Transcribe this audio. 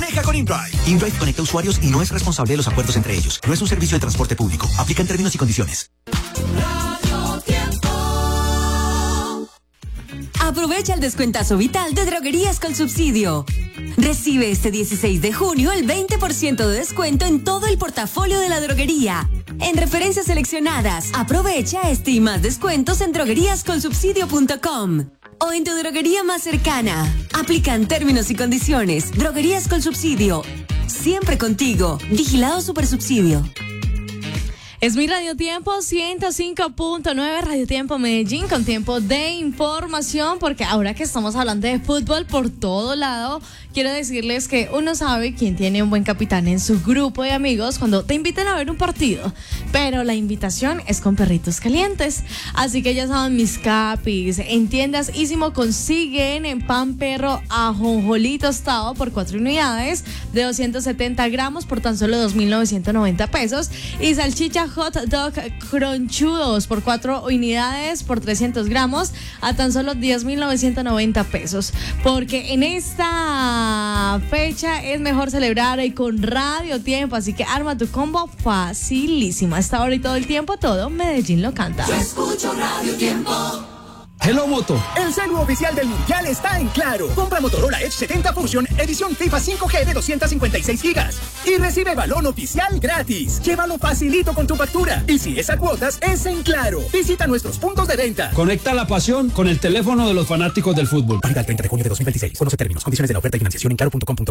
Maneja con InDrive. InDrive conecta usuarios y no es responsable de los acuerdos entre ellos. No es un servicio de transporte público. Aplica en términos y condiciones. Aprovecha el descuentazo vital de Droguerías con Subsidio. Recibe este 16 de junio el 20% de descuento en todo el portafolio de la droguería. En referencias seleccionadas, aprovecha este y más descuentos en drogueríascolsubsidio.com o en tu droguería más cercana. Aplican términos y condiciones. Droguerías con Subsidio. Siempre contigo. Vigilado Supersubsidio. Es mi Radio Tiempo 105.9, Radio Tiempo Medellín, con tiempo de información, porque ahora que estamos hablando de fútbol por todo lado, quiero decirles que uno sabe quién tiene un buen capitán en su grupo de amigos cuando te inviten a ver un partido, pero la invitación es con perritos calientes. Así que ya saben, mis capis, en tiendas Ísimo consiguen en pan perro ajonjolí tostado por 4 unidades de 270 gramos por tan solo 2.990 pesos y salchicha hot dog cronchudos por 4 unidades por 300 gramos a tan solo 10.990 pesos. Porque en esta fecha es mejor celebrar con Radio Tiempo, así que arma tu combo facilísima. Hasta ahora y todo el tiempo, todo Medellín lo canta. Yo escucho Radio Tiempo. Hello Moto. El celu oficial del Mundial está en Claro. Compra Motorola Edge 70 Fusion, edición FIFA 5G de 256 gigas. Y recibe balón oficial gratis. Llévalo facilito con tu factura. Y si es a cuotas, es en Claro. Visita nuestros puntos de venta. Conecta la pasión con el teléfono de los fanáticos del fútbol. Válida el 30 de junio de 2026. Conoce términos, condiciones de la oferta y financiación en claro.com.co.